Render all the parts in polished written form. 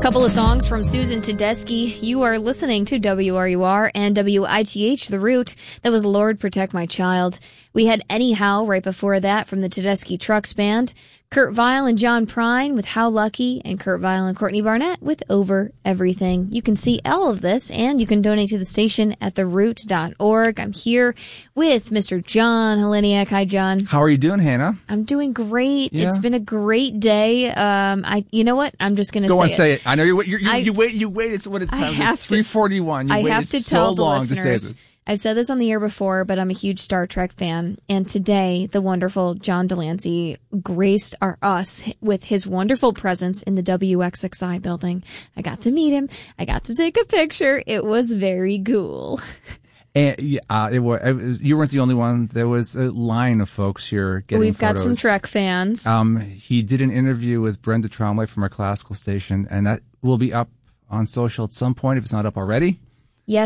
Couple of songs from Susan Tedeschi. You are listening to WRUR and WITH, The Root. That was Lord Protect My Child. We had Anyhow right before that from the Tedeschi Trucks Band. Kurt Vile and John Prine with How Lucky, and Kurt Vile and Courtney Barnett with Over Everything. You can see all of this, and you can donate to the station at theroot.org. I'm here with Mr. John Haliniak. Hi, John. How are you doing, Hannah? I'm doing great. Yeah. It's been a great day. You know what? I'm just going to say it. Go on, say it. I know you wait. You wait. It's what it's time. It's 3:41. I have to tell the listeners. To say this. I've said this on the air before, but I'm a huge Star Trek fan. And today, the wonderful John Delancey graced us with his wonderful presence in the WXXI building. I got to meet him. I got to take a picture. It was very cool. And you weren't the only one. There was a line of folks here getting We've photos. got some Trek fans. He did an interview with Brenda Tromley from our classical station, and that will be up on social at some point if it's not up already. Yes,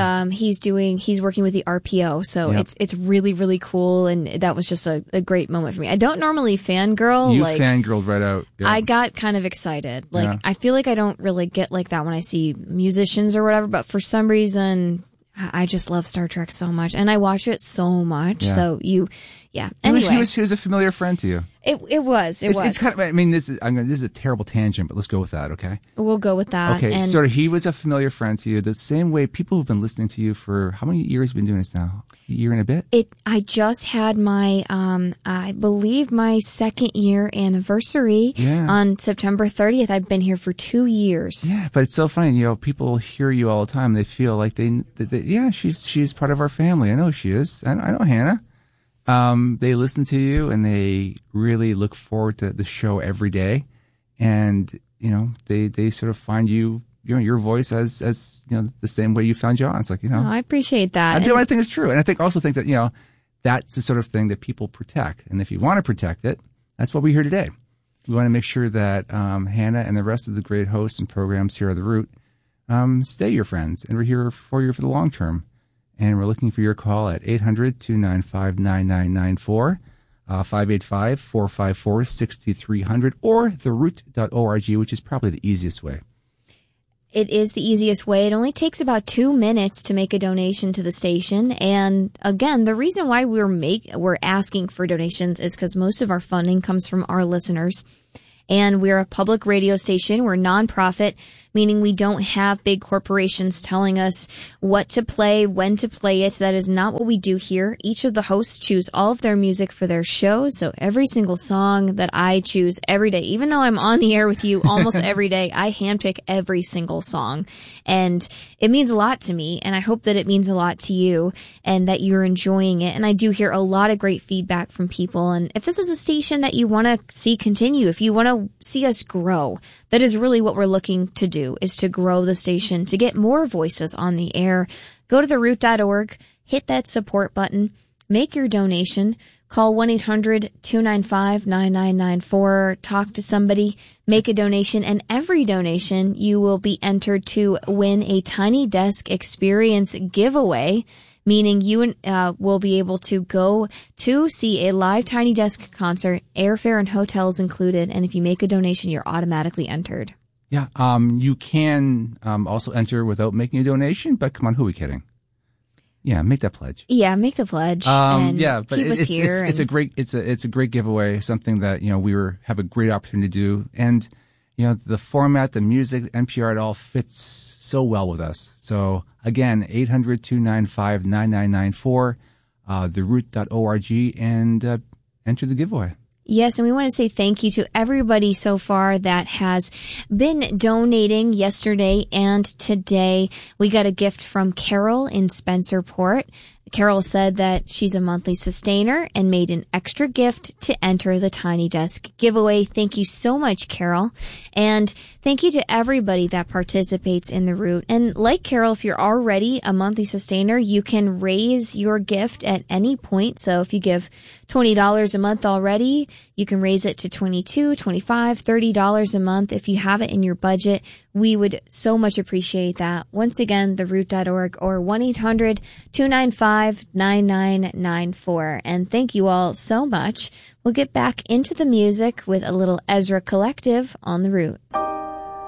he's working with the RPO, so yep. it's really, really cool, and that was just a great moment for me. I don't normally fangirl. You fangirled right out. Yep. I got kind of excited. I feel like I don't really get like that when I see musicians or whatever, but for some reason, I just love Star Trek so much, and I watch it so much. Yeah. So Anyway, he was a familiar friend to you. It was. It's kind of. I mean, this is a terrible tangent, but let's go with that. Okay. We'll go with that. Okay. And so he was a familiar friend to you, the same way people who've been listening to you for how many years have been doing this now? A year and a bit. I just had my I believe my second year anniversary on September 30th. I've been here for 2 years. Yeah, but it's so funny. People hear you all the time. They feel like she's part of our family. I know she is. I know Hannah. They listen to you and they really look forward to the show every day. And, they sort of find your voice as the same way you found John. It's like, I appreciate that. I think it's true. And I also think that, that's the sort of thing that people protect. And if you want to protect it, that's what we're here today. We want to make sure that, Hannah and the rest of the great hosts and programs here at The Root, stay your friends. And we're here for you for the long term. And we're looking for your call at 800-295-9994, 585-454-6300, or theroot.org, which is probably the easiest way. It is the easiest way. It only takes about 2 minutes to make a donation to the station. And again, the reason why we're asking for donations is because most of our funding comes from our listeners. And we're a public radio station. We're nonprofit, meaning we don't have big corporations telling us what to play, when to play it. That is not what we do here. Each of the hosts choose all of their music for their shows. So every single song that I choose every day, even though I'm on the air with you almost every day, I handpick every single song. And it means a lot to me. And I hope that it means a lot to you and that you're enjoying it. And I do hear a lot of great feedback from people. And if this is a station that you want to see continue, if you want to see us grow, that is really what we're looking to do, is to grow the station, to get more voices on the air. Go to theroot.org, hit that support button, make your donation, call 1-800-295-9994, talk to somebody, make a donation, and every donation you will be entered to win a Tiny Desk Experience giveaway, meaning you will be able to go to see a live Tiny Desk concert, airfare and hotels included, and if you make a donation, you're automatically entered. Yeah, you can also enter without making a donation, but come on, who are we kidding? Yeah, make that pledge. Yeah, make the pledge. And but keep us here. It's a great giveaway, something that we have a great opportunity to do, and the format, the music, NPR, it all fits so well with us. So again, 800-295-9994, theroot.org, and enter the giveaway. Yes, and we want to say thank you to everybody so far that has been donating yesterday and today. We got a gift from Carol in Spencerport. Carol said that she's a monthly sustainer and made an extra gift to enter the Tiny Desk giveaway. Thank you so much, Carol. And thank you to everybody that participates in the Root. And like Carol, if you're already a monthly sustainer, you can raise your gift at any point. So if you give $20 a month already, you can raise it to $22, $25, $30 a month. If you have it in your budget, we would so much appreciate that. Once again, theroot.org or 1-800-295-9994. And thank you all so much. We'll get back into the music with a little Ezra Collective on The Root.